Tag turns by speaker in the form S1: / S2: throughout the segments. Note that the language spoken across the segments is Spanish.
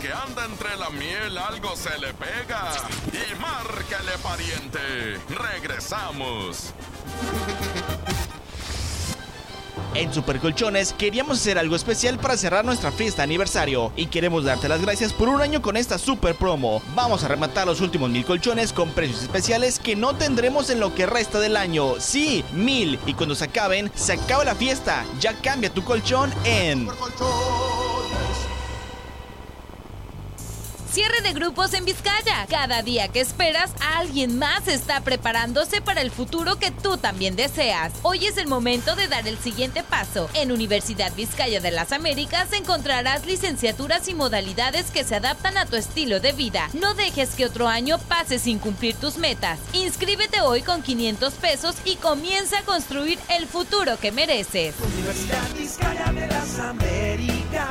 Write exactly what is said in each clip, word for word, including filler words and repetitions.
S1: que anda entre la miel algo se le pega. Y márquele, pariente. Regresamos.
S2: En Supercolchones queríamos hacer algo especial para cerrar nuestra fiesta de aniversario y queremos darte las gracias por un año con esta super promo. Vamos a rematar los últimos mil colchones con precios especiales que no tendremos en lo que resta del año. Sí, mil. Y cuando se acaben, se acaba la fiesta. Ya cambia tu colchón en...
S3: Cierre de grupos en Vizcaya. Cada día que esperas, alguien más está preparándose para el futuro que tú también deseas. Hoy es el momento de dar el siguiente paso. En Universidad Vizcaya de las Américas encontrarás licenciaturas y modalidades que se adaptan a tu estilo de vida. No dejes que otro año pase sin cumplir tus metas. Inscríbete hoy con quinientos pesos y comienza a construir el futuro que mereces.
S4: Universidad Vizcaya de las Américas.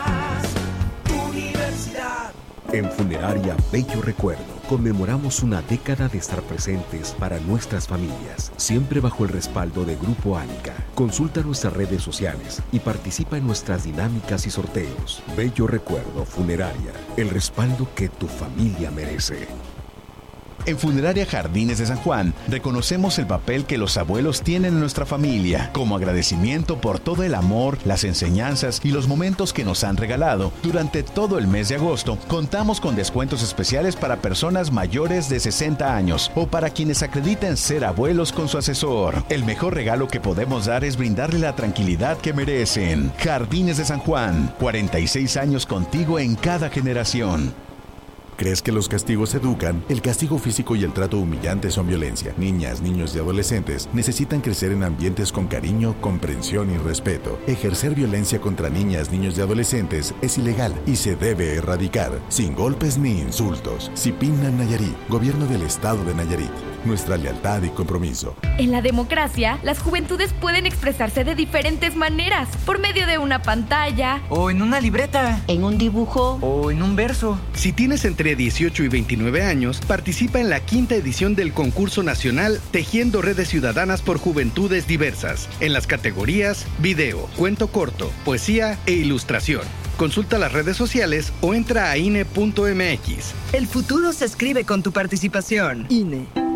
S4: Universidad.
S5: En Funeraria Bello Recuerdo conmemoramos una década de estar presentes para nuestras familias, siempre bajo el respaldo de Grupo Ánica. Consulta nuestras redes sociales y participa en nuestras dinámicas y sorteos. Bello Recuerdo Funeraria, el respaldo que tu familia merece.
S6: En Funeraria Jardines de San Juan, reconocemos el papel que los abuelos tienen en nuestra familia, como agradecimiento por todo el amor, las enseñanzas y los momentos que nos han regalado. Durante todo el mes de agosto, contamos con descuentos especiales para personas mayores de sesenta años o para quienes acrediten ser abuelos con su asesor. El mejor regalo que podemos dar es brindarle la tranquilidad que merecen. Jardines de San Juan, cuarenta y seis años contigo en cada generación.
S7: ¿Crees que los castigos educan? El castigo físico y el trato humillante son violencia. Niñas, niños y adolescentes necesitan crecer en ambientes con cariño, comprensión y respeto. Ejercer violencia contra niñas, niños y adolescentes es ilegal y se debe erradicar, sin golpes ni insultos. Cipinna Nayarit, Gobierno del Estado de Nayarit. Nuestra lealtad y compromiso.
S8: En la democracia, las juventudes pueden expresarse de diferentes maneras, por medio de una pantalla,
S9: o en una libreta,
S10: en un dibujo,
S9: o en un verso.
S11: Si tienes entre dieciocho y veintinueve años, participa en la quinta edición del concurso nacional Tejiendo Redes Ciudadanas por Juventudes Diversas, en las categorías video, cuento corto, poesía e ilustración. Consulta las redes sociales o entra a I N E punto M X.
S12: El futuro se escribe con tu participación. I N E.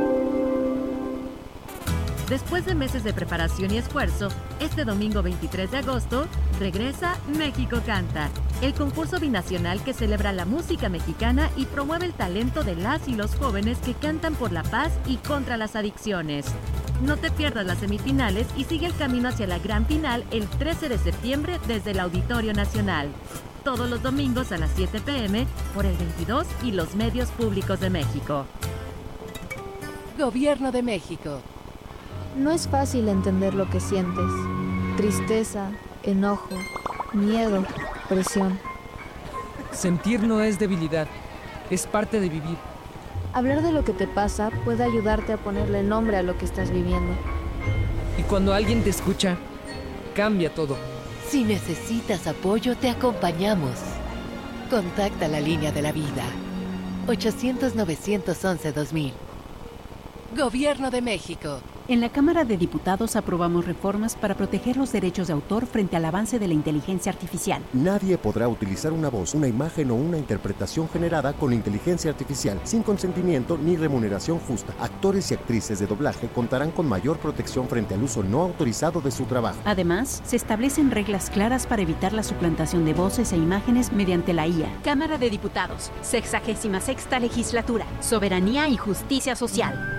S13: Después de meses de preparación y esfuerzo, este domingo veintitrés de agosto, regresa México Canta, el concurso binacional que celebra la música mexicana y promueve el talento de las y los jóvenes que cantan por la paz y contra las adicciones. No te pierdas las semifinales y sigue el camino hacia la gran final el trece de septiembre desde el Auditorio Nacional. Todos los domingos a las siete pe eme por el veintidós y los medios públicos de México.
S14: Gobierno de México.
S15: No es fácil entender lo que sientes. Tristeza, enojo, miedo, presión.
S16: Sentir no es debilidad, es parte de vivir.
S15: Hablar de lo que te pasa puede ayudarte a ponerle nombre a lo que estás viviendo.
S16: Y cuando alguien te escucha, cambia todo.
S14: Si necesitas apoyo, te acompañamos. Contacta la línea de la vida. ochocientos, novecientos once, dos mil. Gobierno de México.
S17: En la Cámara de Diputados aprobamos reformas para proteger los derechos de autor frente al avance de la inteligencia artificial.
S18: Nadie podrá utilizar una voz, una imagen o una interpretación generada con inteligencia artificial sin consentimiento ni remuneración justa. Actores y actrices de doblaje contarán con mayor protección frente al uso no autorizado de su trabajo.
S17: Además, se establecen reglas claras para evitar la suplantación de voces e imágenes mediante la I A.
S19: Cámara de Diputados, sexagésima sexta legislatura, soberanía y justicia social.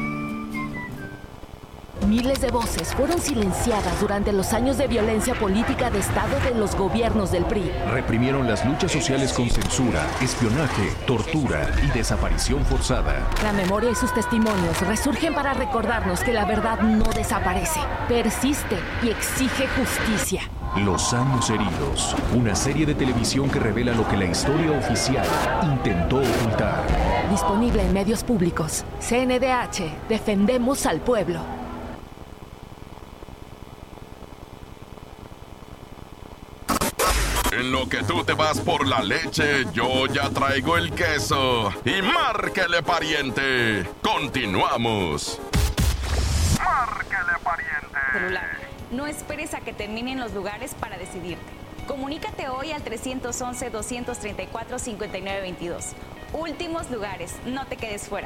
S20: Miles de voces fueron silenciadas durante los años de violencia política de Estado de los gobiernos del P R I.
S5: Reprimieron las luchas sociales con censura, espionaje, tortura y desaparición forzada.
S20: La memoria y sus testimonios resurgen para recordarnos que la verdad no desaparece, persiste y exige justicia.
S5: Los años heridos, una serie de televisión que revela lo que la historia oficial intentó ocultar.
S20: Disponible en medios públicos. C N D H, defendemos al pueblo.
S1: En lo que tú te vas por la leche, yo ya traigo el queso. Y márquele, pariente. Continuamos.
S4: Márquele, pariente.
S16: Celular. No esperes a que terminen los lugares para decidirte.
S10: Comunícate hoy al tres once, dos tres cuatro, cinco nueve dos dos. Últimos lugares, no te quedes fuera.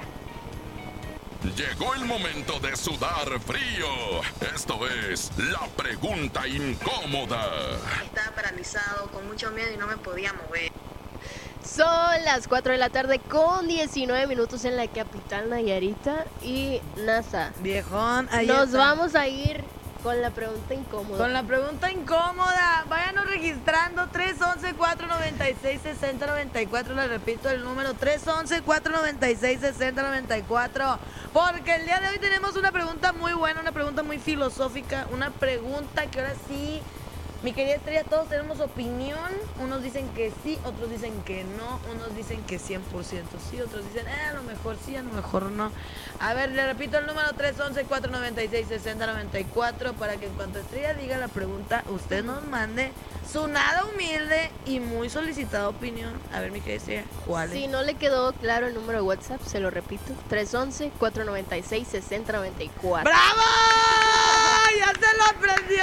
S1: Llegó el momento de sudar frío. Esto es la pregunta incómoda.
S21: Estaba paralizado, con mucho miedo y no me podía mover.
S22: Son las cuatro de la tarde con diecinueve minutos en la capital Nayarita y NASA.
S23: Viejón, ahí
S22: Nos
S23: está.
S22: vamos a ir con la pregunta incómoda.
S23: Con la pregunta incómoda. Váyanos registrando tres once, cuatro noventa y seis, sesenta noventa y cuatro. Le repito el número tres once, cuatro noventa y seis, sesenta noventa y cuatro. Porque el día de hoy tenemos una pregunta muy buena, una pregunta muy filosófica, una pregunta que ahora sí, mi querida Estrella, todos tenemos opinión. Unos dicen que sí, otros dicen que no, unos dicen que cien por ciento sí, otros dicen, eh, a lo mejor sí, a lo mejor no. A ver, le repito el número tres once, cuatro noventa y seis, sesenta noventa y cuatro para que en cuanto Estrella diga la pregunta, usted nos mande su nada humilde y muy solicitada opinión. A ver, mi querida Estrella, ¿cuál es?
S22: Si no le quedó claro el número de WhatsApp, se lo repito, tres once, cuatro noventa y seis, sesenta noventa y cuatro.
S23: ¡Bravo! ¡Ya se lo aprendió!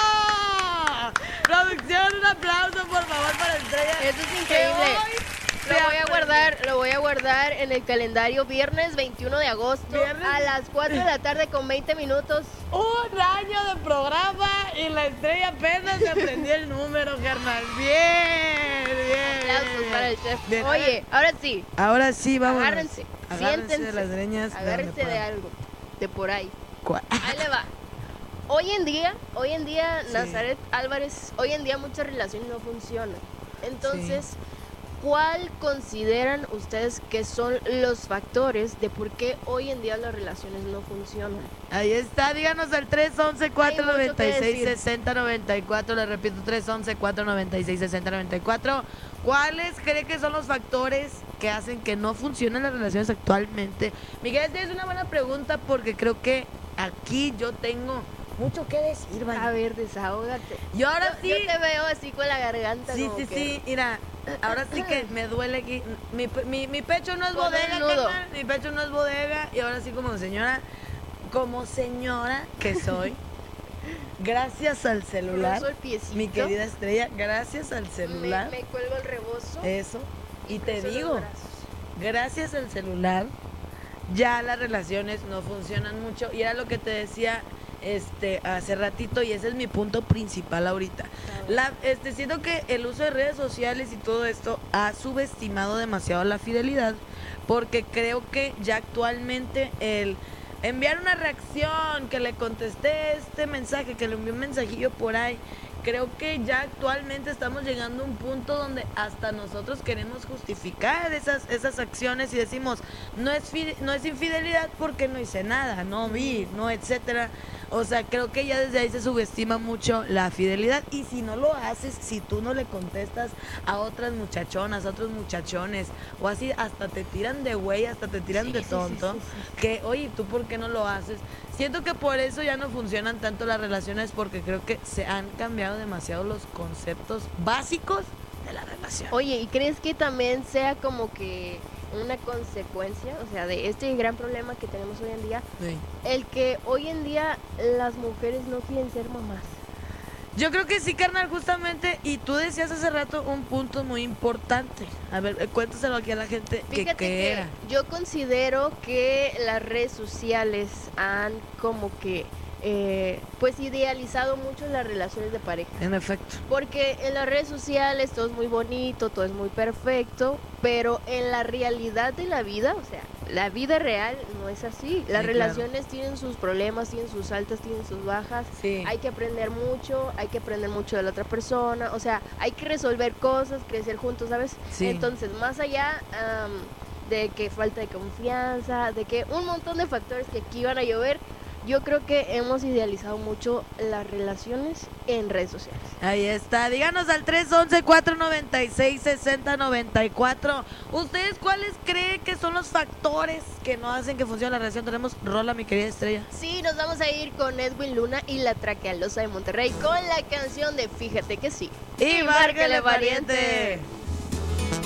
S23: Producción, un aplauso por favor para Estrella.
S22: Eso es increíble. Lo voy a guardar, lo voy a guardar en el calendario viernes veintiuno de agosto ¿Viernes? A las cuatro de la tarde con veinte minutos.
S23: Un año de programa y la Estrella apenas se aprendió el número, carnal. Bien, bien.
S22: Aplausos
S23: bien,
S22: para el chef.
S23: bien.
S22: Oye, ahora sí.
S23: Ahora sí, vamos.
S22: Agárrense,
S23: Agárrense
S22: siéntense.
S23: de las greñas.
S22: Agárrense de algo, de por ahí.
S23: ¿Cuál?
S22: Ahí le va. Hoy en día, hoy en día,
S23: Sí.
S22: Nazaret Álvarez, hoy en día muchas relaciones no funcionan. Entonces, sí. ¿Cuál consideran ustedes que son los factores de por qué hoy en día las relaciones no funcionan?
S23: Ahí está, díganos al tres once, cuatro noventa y seis, sesenta noventa y cuatro. Le repito, tres once, cuatro noventa y seis, sesenta noventa y cuatro. ¿Cuáles cree que son los factores que hacen que no funcionen las relaciones actualmente? Miguel, esta es una buena pregunta porque creo que aquí yo tengo mucho que decir, ¿vale?
S22: A ver, desahógate.
S23: Yo ahora
S22: yo,
S23: sí.
S22: Yo te veo así con la garganta.
S23: Sí,
S22: como
S23: sí,
S22: que...
S23: sí. Mira, ahora sí que me duele aquí. Mi, mi, mi pecho no es
S22: Pon
S23: bodega,
S22: el nudo.
S23: carnal. Mi pecho no es bodega. Y ahora sí, como señora, como señora que soy, gracias al celular,
S22: Cruzo el piecito.
S23: mi querida Estrella, gracias al celular.
S22: Me, me cuelgo el rebozo.
S23: Eso. Y te
S22: Cruzo los
S23: digo,
S22: brazos.
S23: gracias al celular, ya las relaciones no funcionan mucho. Y era lo que te decía este hace ratito, y ese es mi punto principal ahorita. La, este, siento que el uso de redes sociales y todo esto ha subestimado demasiado la fidelidad, porque creo que ya actualmente el enviar una reacción, que le contesté este mensaje, que le envié un mensajillo por ahí, creo que ya actualmente estamos llegando a un punto donde hasta nosotros queremos justificar esas, esas acciones y decimos, no es, fi- no es infidelidad porque no hice nada, no vi, no, etcétera. O sea, creo que ya desde ahí se subestima mucho la fidelidad, y si no lo haces, si tú no le contestas a otras muchachonas, a otros muchachones, o así, hasta te tiran de güey, hasta te tiran
S22: Sí,
S23: de
S22: sí,
S23: tonto,
S22: sí, sí, sí.
S23: que, oye, ¿tú por qué no lo haces? Siento que por eso ya no funcionan tanto las relaciones, porque creo que se han cambiado demasiado los conceptos básicos de la relación.
S22: Oye, ¿y crees que también sea como que una consecuencia, o sea, de este gran problema que tenemos hoy en día,
S23: Sí.
S22: el que hoy en día las mujeres no quieren ser mamás?
S23: Yo creo que sí, carnal, justamente, y tú decías hace rato un punto muy importante. A ver, eh, cuéntaselo aquí a la gente. que
S22: Fíjate
S23: qué
S22: que
S23: era.
S22: yo considero que las redes sociales han como que eh, pues idealizado mucho las relaciones de pareja.
S23: En efecto.
S22: Porque en las redes sociales todo es muy bonito, todo es muy perfecto, pero en la realidad de la vida, o sea, la vida real no es así. Las
S23: Sí,
S22: relaciones claro. tienen sus problemas, tienen sus altas, tienen sus bajas.
S23: Sí.
S22: Hay que aprender mucho, hay que aprender mucho de la otra persona, o sea, hay que resolver cosas, crecer juntos, ¿sabes?
S23: Sí.
S22: Entonces, más allá um, de que falta de confianza, de que un montón de factores que aquí van a llover, yo creo que hemos idealizado mucho las relaciones en redes sociales.
S23: Ahí está, díganos al tres once, cuatro noventa y seis, sesenta noventa y cuatro. ¿Ustedes cuáles creen que son los factores que no hacen que funcione la relación? Tenemos rola, mi querida Estrella.
S22: Sí, nos vamos a ir con Edwin Luna y la Traquealosa de Monterrey con la canción de Fíjate que sí.
S23: Y, y márquele, pariente.